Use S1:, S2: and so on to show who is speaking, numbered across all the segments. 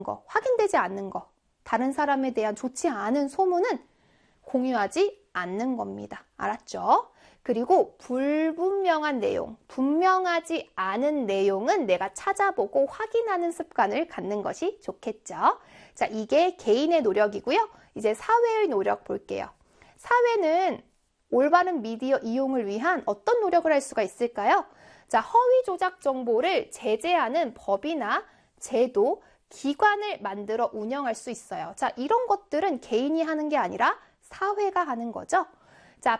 S1: 거, 확인되지 않는 거, 다른 사람에 대한 좋지 않은 소문은 공유하지 않는 겁니다. 알았죠? 그리고 불분명한 내용, 분명하지 않은 내용은 내가 찾아보고 확인하는 습관을 갖는 것이 좋겠죠. 자, 이게 개인의 노력이고요. 이제 사회의 노력 볼게요. 사회는 올바른 미디어 이용을 위한 어떤 노력을 할 수가 있을까요? 자, 허위 조작 정보를 제재하는 법이나 제도, 기관을 만들어 운영할 수 있어요. 자, 이런 것들은 개인이 하는 게 아니라 사회가 하는 거죠. 자,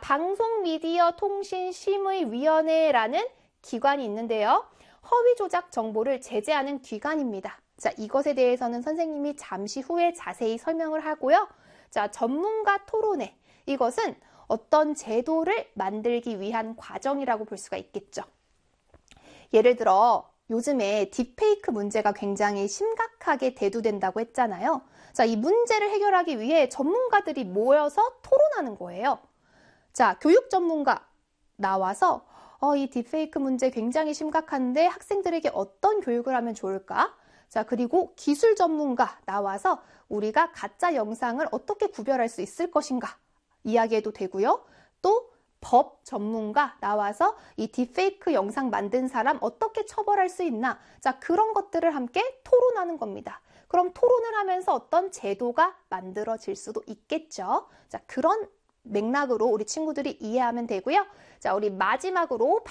S1: 방송미디어통신심의위원회라는 기관이 있는데요. 허위 조작 정보를 제재하는 기관입니다. 자, 이것에 대해서는 선생님이 잠시 후에 자세히 설명을 하고요. 자, 전문가 토론회. 이것은 어떤 제도를 만들기 위한 과정이라고 볼 수가 있겠죠. 예를 들어 요즘에 딥페이크 문제가 굉장히 심각하게 대두된다고 했잖아요. 자, 이 문제를 해결하기 위해 전문가들이 모여서 토론하는 거예요. 자, 교육 전문가 나와서 이 딥페이크 문제 굉장히 심각한데 학생들에게 어떤 교육을 하면 좋을까? 자, 그리고 기술 전문가 나와서 우리가 가짜 영상을 어떻게 구별할 수 있을 것인가? 이야기해도 되고요. 또 법 전문가 나와서 이 딥페이크 영상 만든 사람 어떻게 처벌할 수 있나? 자, 그런 것들을 함께 토론하는 겁니다. 그럼 토론을 하면서 어떤 제도가 만들어질 수도 있겠죠. 자, 그런 맥락으로 우리 친구들이 이해하면 되고요. 자, 우리 마지막으로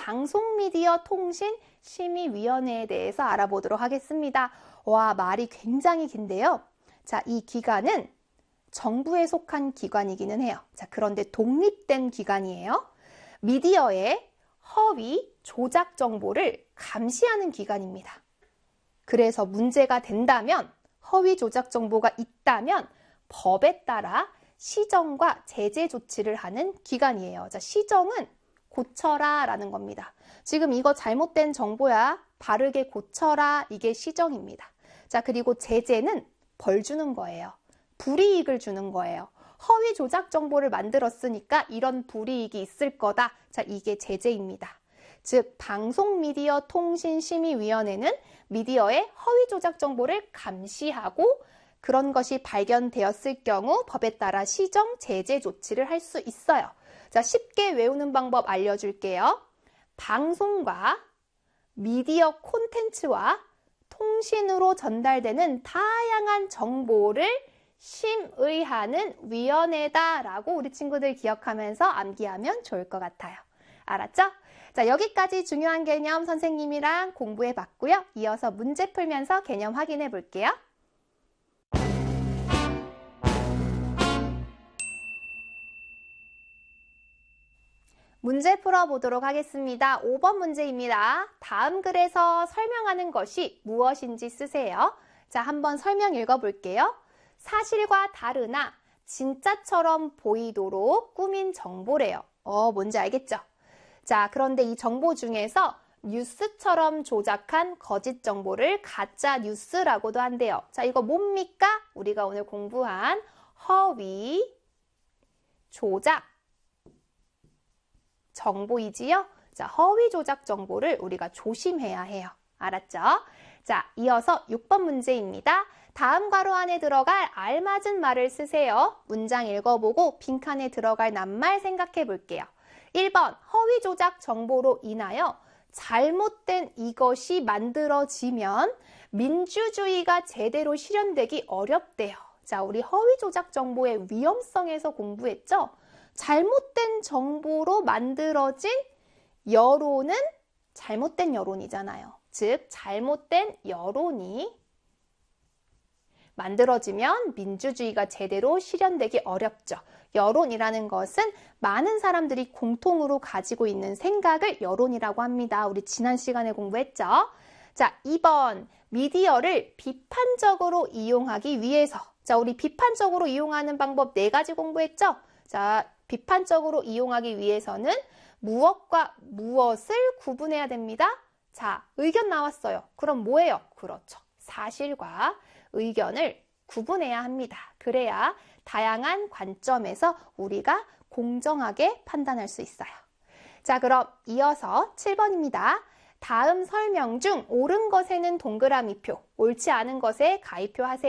S1: 방송미디어통신심의위원회에 대해서 알아보도록 하겠습니다. 와, 말이 굉장히 긴데요. 자, 이 기관은 정부에 속한 기관이기는 해요. 자, 그런데 독립된 기관이에요. 미디어의 허위, 조작 정보를 감시하는 기관입니다. 그래서 문제가 된다면, 허위 조작 정보가 있다면 법에 따라 시정과 제재 조치를 하는 기관이에요. 자, 시정은 고쳐라 라는 겁니다. 지금 이거 잘못된 정보야. 바르게 고쳐라. 이게 시정입니다. 자, 그리고 제재는 벌 주는 거예요. 불이익을 주는 거예요. 허위 조작 정보를 만들었으니까 이런 불이익이 있을 거다. 자, 이게 제재입니다. 즉, 방송미디어통신심의위원회는 미디어의 허위 조작 정보를 감시하고 그런 것이 발견되었을 경우 법에 따라 시정, 제재 조치를 할 수 있어요. 자, 쉽게 외우는 방법 알려줄게요. 방송과 미디어 콘텐츠와 통신으로 전달되는 다양한 정보를 심의하는 위원회다라고 우리 친구들 기억하면서 암기하면 좋을 것 같아요. 알았죠? 자, 여기까지 중요한 개념 선생님이랑 공부해 봤고요. 이어서 문제 풀면서 개념 확인해 볼게요. 문제 풀어보도록 하겠습니다. 5번 문제입니다. 다음 글에서 설명하는 것이 무엇인지 쓰세요. 자, 한번 설명 읽어볼게요. 사실과 다르나 진짜처럼 보이도록 꾸민 정보래요. 뭔지 알겠죠? 자, 그런데 이 정보 중에서 뉴스처럼 조작한 거짓 정보를 가짜 뉴스라고도 한대요. 자, 이거 뭡니까? 우리가 오늘 공부한 허위, 조작 정보이지요? 자, 허위 조작 정보를 우리가 조심해야 해요. 알았죠? 자, 이어서 6번 문제입니다. 다음 괄호 안에 들어갈 알맞은 말을 쓰세요. 문장 읽어보고 빈칸에 들어갈 낱말 생각해 볼게요. 1번, 허위 조작 정보로 인하여 잘못된 이것이 만들어지면 민주주의가 제대로 실현되기 어렵대요. 자, 우리 허위 조작 정보의 위험성에서 공부했죠? 잘못된 정보로 만들어진 여론은 잘못된 여론이잖아요. 즉, 잘못된 여론이 만들어지면 민주주의가 제대로 실현되기 어렵죠. 여론이라는 것은 많은 사람들이 공통으로 가지고 있는 생각을 여론이라고 합니다. 우리 지난 시간에 공부했죠. 자, 2번, 미디어를 비판적으로 이용하기 위해서. 자, 우리 비판적으로 이용하는 방법 4가지 공부했죠. 자, 비판적으로 이용하기 위해서는 무엇과 무엇을 구분해야 됩니다. 자, 의견 나왔어요. 그럼 뭐예요? 그렇죠. 사실과 의견을 구분해야 합니다. 그래야 다양한 관점에서 우리가 공정하게 판단할 수 있어요. 자, 그럼 이어서 7번입니다. 다음 설명 중 옳은 것에는 동그라미표, 옳지 않은 것에 가위표 하세요.